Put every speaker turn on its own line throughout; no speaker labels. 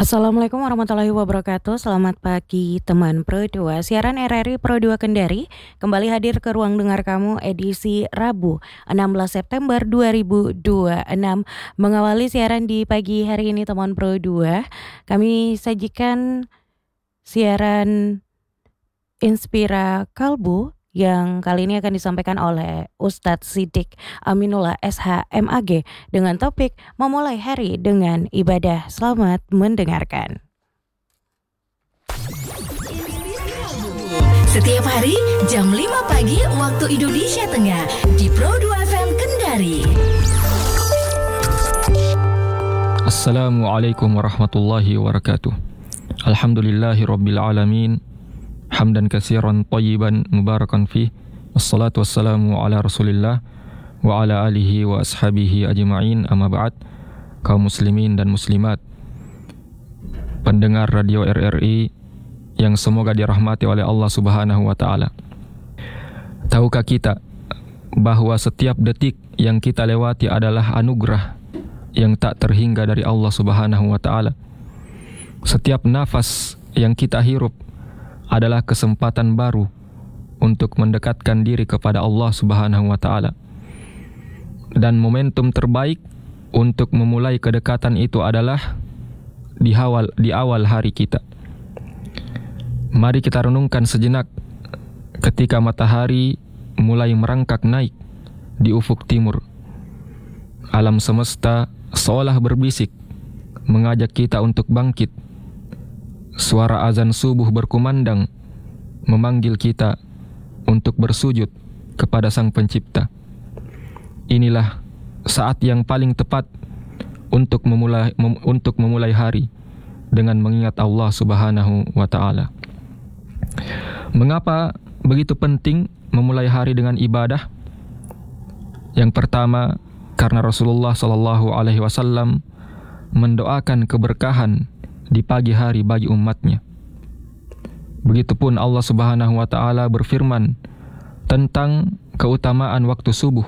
Assalamualaikum warahmatullahi wabarakatuh. Selamat pagi teman Pro 2. Siaran RRI Pro 2 Kendari kembali hadir ke ruang dengar kamu edisi Rabu 16 September 2026. Mengawali siaran di pagi hari ini teman Pro 2, kami sajikan siaran Inspira Kalbu yang kali ini akan disampaikan oleh Ustadz Siddiq Aminullah SH.MAG dengan topik memulai hari dengan ibadah. Selamat mendengarkan.
Setiap hari jam 5 pagi waktu Indonesia Tengah di Pro 2 FM Kendari.
Assalamualaikum warahmatullahi wabarakatuh. Alhamdulillahirabbil alamin. Hamdan katsiran thayyiban mubarakan fih. Wassalatu wassalamu ala Rasulillah wa ala alihi wa ashabihi ajma'in. Amma ba'd. Kaum muslimin dan muslimat, pendengar radio RRI yang semoga dirahmati oleh Allah Subhanahu wa taala. Tahukah kita bahwa setiap detik yang kita lewati adalah anugerah yang tak terhingga dari Allah Subhanahu wa taala. Setiap nafas yang kita hirup adalah kesempatan baru untuk mendekatkan diri kepada Allah Subhanahu wa taala. Dan momentum terbaik untuk memulai kedekatan itu adalah di awal hari kita. Mari kita renungkan sejenak ketika matahari mulai merangkak naik di ufuk timur. Alam semesta seolah berbisik mengajak kita untuk bangkit. Suara azan subuh berkumandang memanggil kita untuk bersujud kepada Sang Pencipta. Inilah saat yang paling tepat untuk memulai hari dengan mengingat Allah Subhanahu wa taala. Mengapa begitu penting memulai hari dengan ibadah? Yang pertama, karena Rasulullah sallallahu alaihi wasallam mendoakan keberkahan di pagi hari bagi umatnya. Begitupun Allah Subhanahu wa taala berfirman tentang keutamaan waktu subuh.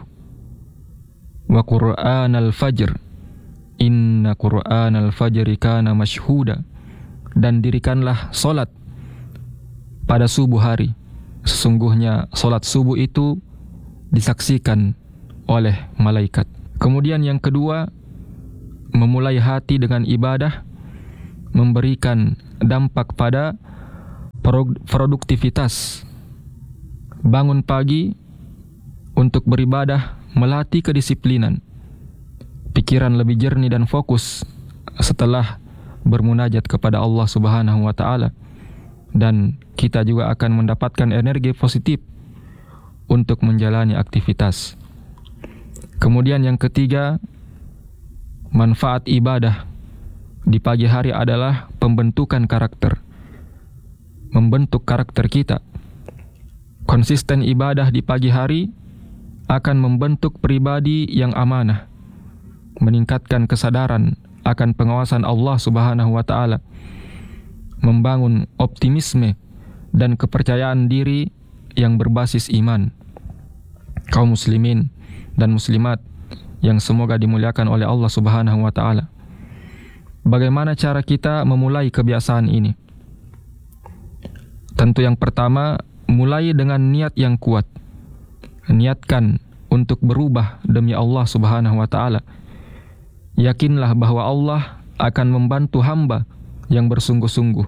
Wa Qur'anal fajr, inna Qur'anal fajri kana mashhuda. Dan dirikanlah solat pada subuh hari. Sesungguhnya solat subuh itu disaksikan oleh malaikat. Kemudian yang kedua, memulai hati dengan ibadah memberikan dampak pada produktivitas. Bangun pagi untuk beribadah melatih kedisiplinan. Pikiran lebih jernih dan fokus setelah bermunajat kepada Allah Subhanahu wa taala. Dan kita juga akan mendapatkan energi positif untuk menjalani aktivitas. Kemudian yang ketiga, manfaat ibadah di pagi hari adalah pembentukan karakter. Membentuk karakter kita. Konsisten ibadah di pagi hari akan membentuk pribadi yang amanah, meningkatkan kesadaran akan pengawasan Allah Subhanahu wa taala, membangun optimisme dan kepercayaan diri yang berbasis iman. Kaum muslimin dan muslimat yang semoga dimuliakan oleh Allah Subhanahu wa taala. Bagaimana cara kita memulai kebiasaan ini? Tentu yang pertama, mulai dengan niat yang kuat. Niatkan untuk berubah demi Allah Subhanahu wa taala. Yakinlah bahwa Allah akan membantu hamba yang bersungguh-sungguh.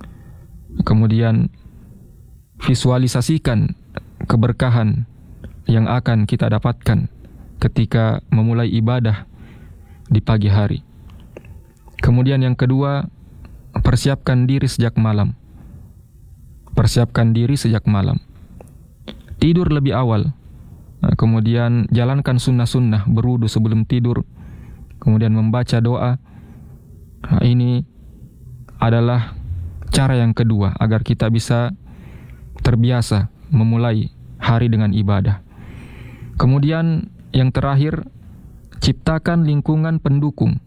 Kemudian visualisasikan keberkahan yang akan kita dapatkan ketika memulai ibadah di pagi hari. Kemudian yang kedua, persiapkan diri sejak malam. Persiapkan diri sejak malam. Tidur lebih awal. Kemudian jalankan sunnah-sunnah, berwudu sebelum tidur. Kemudian membaca doa. Ini adalah cara yang kedua agar kita bisa terbiasa memulai hari dengan ibadah. Kemudian yang terakhir, ciptakan lingkungan pendukung.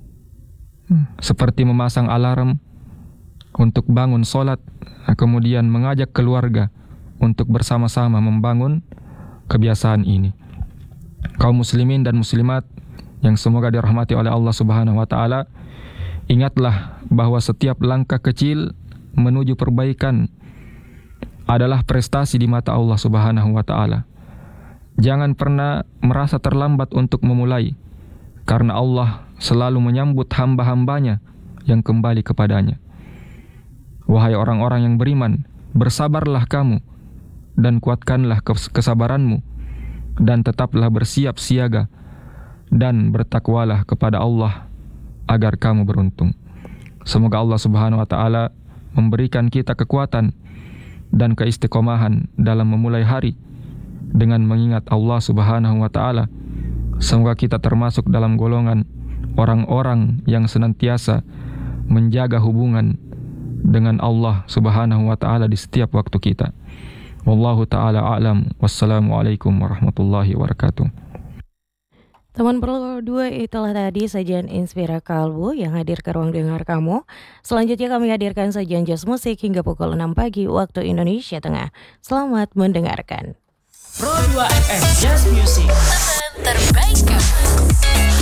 Seperti memasang alarm untuk bangun sholat, kemudian mengajak keluarga untuk bersama-sama membangun kebiasaan ini. Kaum muslimin dan muslimat yang semoga dirahmati oleh Allah Subhanahu wa taala, Ingatlah bahwa setiap langkah kecil menuju perbaikan adalah prestasi di mata Allah Subhanahu wa taala. Jangan pernah merasa terlambat untuk memulai, karena Allah selalu menyambut hamba-hambanya yang kembali kepadanya. Wahai orang-orang yang beriman, bersabarlah kamu dan kuatkanlah kesabaranmu, dan tetaplah bersiap siaga dan bertakwalah kepada Allah agar kamu beruntung. Semoga Allah Subhanahu wa taala memberikan kita kekuatan dan keistiqomahan dalam memulai hari dengan mengingat Allah Subhanahu wa taala. Semoga kita termasuk dalam golongan orang-orang yang senantiasa menjaga hubungan dengan Allah Subhanahu wa taala di setiap waktu kita. Wallahu taala a'lam. Wassalamualaikum warahmatullahi wabarakatuh.
Teman Pro 2, itulah tadi sajian Inspira Kalbu yang hadir ke ruang dengar kamu. Selanjutnya kami hadirkan sajian jazz musik hingga pukul 6 pagi waktu Indonesia Tengah. Selamat mendengarkan.
Pro 2 FM Jazz Music.
Terbaik kamu.